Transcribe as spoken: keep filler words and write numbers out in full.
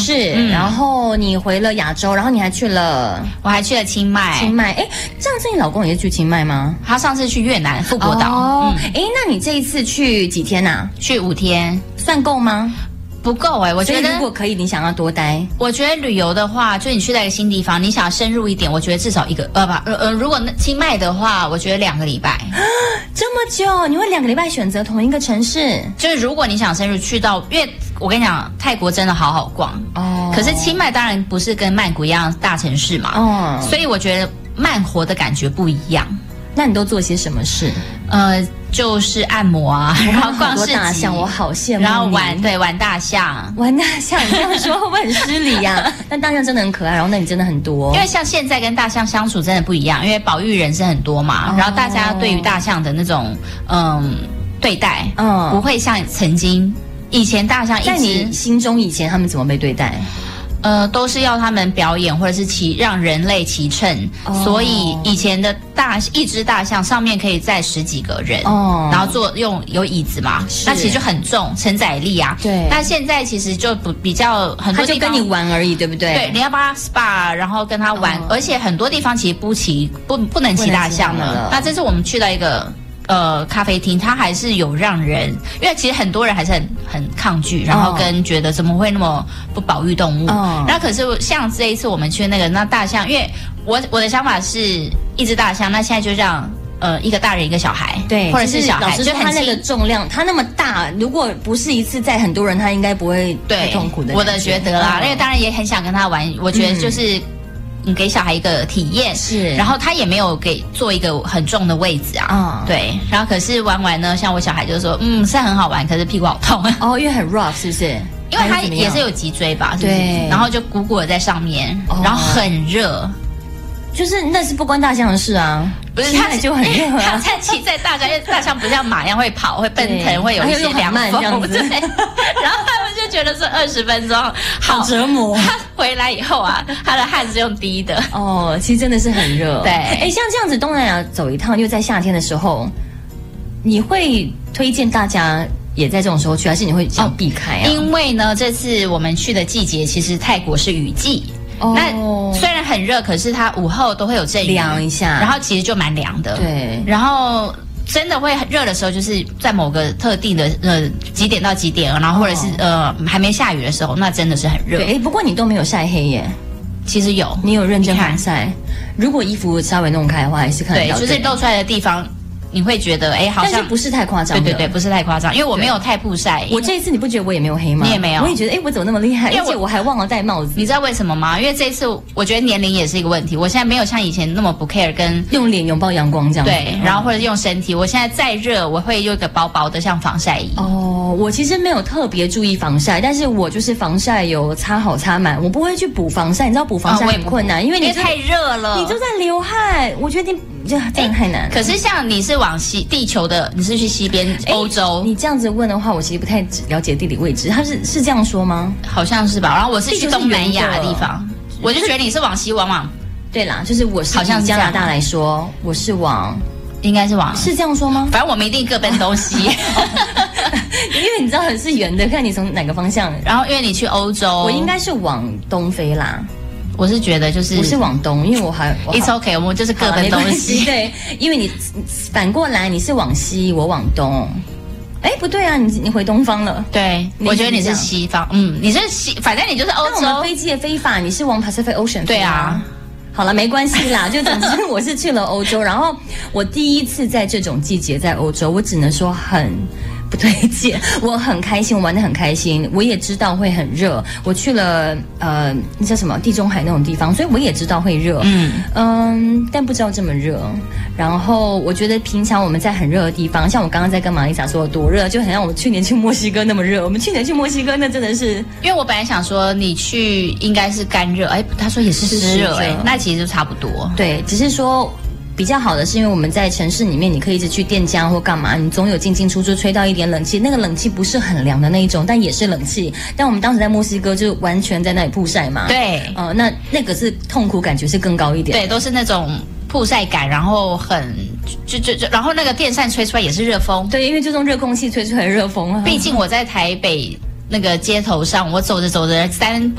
是、嗯，然后你回了亚洲，然后你还去了， 我还去了清迈。 清迈，哎，这样子你老公也是去清迈吗？ 他上次去越南富国岛。 哦，哎、嗯，那你这一次去几天啊？ 去五天， 算够吗？ 不够哎、欸，我觉得如果可以，你想要多待？ 我觉得旅游的话，就你去到一个新地方，你想要深入一点，我觉得至少一个呃不呃呃，如果清迈的话，我觉得两个礼拜。 这么久，你会两个礼拜选择同一个城市？ 就是如果你想深入去到，因为我跟你讲，泰国真的好好逛哦。可是清迈当然不是跟曼谷一样大城市嘛，哦，所以我觉得慢活的感觉不一样。 那你都做些什么事？ 呃，就是按摩啊，然后逛市集， 大象，我好羡慕。 然后玩对玩大象， 玩大象，你这样说会不会很失礼呀、啊？但大象真的很可爱，然后那里真的很多。 因为像现在跟大象相处真的不一样，因为保育人士很多嘛，哦、然后大家对于大象的那种嗯对待，嗯，不会像曾经以前大象一直。 在你心中，以前他们怎么被对待？ 呃，都是要他们表演，或者是骑让人类骑乘，哦、所以以前的大一只大象上面可以载十几个人，哦，然后坐用有椅子嘛，那其实就很重，承载力啊。 对。 但现在其实就不比较很多地方， 他就跟你玩而已，对不对？ 对，你要帮他 S P A， 然后跟他玩，哦、而且很多地方其实不骑不不能骑大象了。那这次我们去到一个。呃，咖啡厅它还是有让人，因为其实很多人还是很很抗拒，然后跟觉得怎么会那么不保育动物。哦、然后可是像这一次我们去那个那大象，因为我我的想法是一只大象，那现在就让呃一个大人一个小孩，对，或者是小孩， 就他那个重量，他那么大，如果不是一次载很多人，他应该不会太痛苦的。 我的觉得啦，因为当然也很想跟他玩，我觉得就是。嗯你给小孩一个体验是，然后他也没有给做一个很重的位置啊，嗯，对，然后可是玩完呢，像我小孩就说，嗯，是很好玩，可是屁股好痛哦，因为很 rough 是不是？ 因为他也是有脊椎吧，是不是？对，然后就鼓鼓的在上面，哦、然后很热。 就是那是不关大象的事啊， 不是它就很热啊。 它骑在大象，因为大象不像马一样会跑、会奔腾、会有一些凉风这样子。然后他们就觉得这二十分钟好折磨。 他回来以后啊，他的汗是用滴的。 哦，其实真的是很热。 对， 哎，像这样子东南亚走一趟，又在夏天的时候，你会推荐大家也在这种时候去，还是你会想避开啊？ 因为呢，这次我们去的季节其实泰国是雨季。哦、那虽然很热，可是它午后都会有阵雨， 凉一下， 然后其实就蛮凉的。 对， 然后真的会很热的时候，就是在某个特定的呃几点到几点，然后或者是、哦、呃还没下雨的时候，那真的是很热。 对，哎，不过你都没有晒黑耶。 其实有， 你有认真防晒。如果衣服稍微弄开的话，还是看得到。 对，就是露出来的地方。你会觉得哎，好像但是不是太夸张？ 对对对，不是太夸张，因为我没有太曝晒。 我这一次你不觉得我也没有黑吗？ 你也没有， 我也觉得哎，我怎么那么厉害？而且我还忘了戴帽子。 你知道为什么吗？因为这一次我觉得年龄也是一个问题。我现在没有像以前那么不 care， 跟用脸拥抱阳光这样。 对，然后或者是用身体。我现在再热，我会用一个薄薄的像防晒衣。 哦，我其实没有特别注意防晒，但是我就是防晒有擦好擦满，我不会去补防晒。你知道补防晒很困难，因为你太热了， 你就在流汗。我觉得你这真的太难。 可是像你是往西地球。的你是去西边欧洲？ 你这样子问的话，我其实不太了解地理位置。他是是这样说吗？ 好像是吧。然后我是去东南亚的地方，我就觉得你是往西往往。 对啦，就是我是好像加拿大来说，我是往， 应该是往， 是这样说吗？ 反正我们一定各奔东西，因为你知道很是圆的，看你从哪个方向。 然后因为你去欧洲， 我应该是往东飞啦。 我是觉得就是我是往东，因为我还 It's OK， 我们就是各奔东西。 对，因为你反过来你是往西，我往东。哎，不对啊，你你回东方了。 对，我觉得你是西方，嗯，你是西，反正你就是欧洲。 那我们飞机的飞法，你是往 Pacific Ocean 飞。 对啊。 好了，没关系啦，就总之我是去了欧洲，然后我第一次在这种季节在欧洲，我只能说很。不推荐，我很开心，我玩得很开心。我也知道会很热，我去了呃，那叫什么地中海那种地方，所以我也知道会热，嗯嗯，但不知道这么热。然后我觉得平常我们在很热的地方，像我刚刚在跟玛丽莎说有多热，就很像我们去年去墨西哥那么热。我们去年去墨西哥那真的是， 因为我本来想说你去应该是干热，哎，他说也是湿热，哎，那其实就差不多。 对，只是说。比较好的是因为我们在城市里面，你可以一直去店家或干嘛，你总有进进出出吹到一点冷气，那个冷气不是很凉的那一种，但也是冷气。但我们当时在墨西哥就完全在那里曝晒嘛， 对， 呃，那那个是痛苦感觉是更高一点， 对，都是那种曝晒感，然后很就就就，然后那个电扇吹出来也是热风， 对，因为就用热空气吹出来热风啊。 毕竟我在台北那个街头上，我走着走着三步。